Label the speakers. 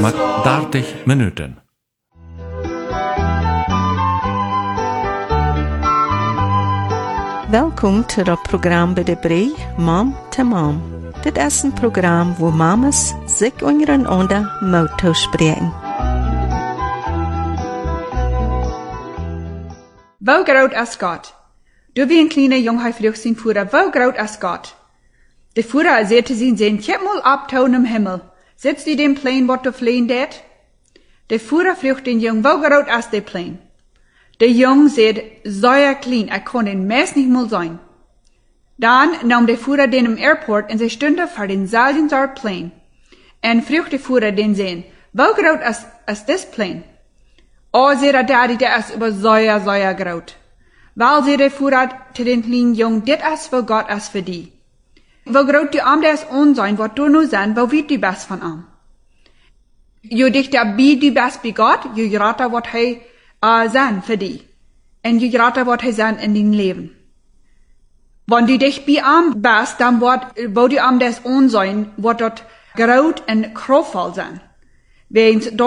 Speaker 1: met 30 minuten.
Speaker 2: Welkom to het programma bij de Brei, Mom to Mom. Dit is een programma waar mamas zich ondereinander moeten spreken.
Speaker 3: Wo groot as God? Du wie een kleine jongheid vroeg zijn voeder, wo groot as God? De voeder zei te zijn, kijk mal op toon im Himmel. Sitzt die dem plein wat du fleen det? De voeder vroeg den jong, wo groot as de plein? De jong zei, sehr klein, kon den meest niet mal zijn. Dan nam de voeder den im airport en ze stunde voor den Saljenser plein. En vroeg de voeder den zijn, wo groot as this plein? Oh, zei de daddy, der is über sehr groot. Weil zei de voeder te den kleinen jong, dit is voor God as voor die. Wo groot die arm der is on zijn, wat du nu zijn, wo weet die best van arm? Je dichter bij die best bij God, je rata wat hij zijn voor die. En je rata wat hij zijn in die leven. Wanneer die dich bij arm best, dan wo die arm der is on zijn, wordt dat groot en krachtvol zijn. Weens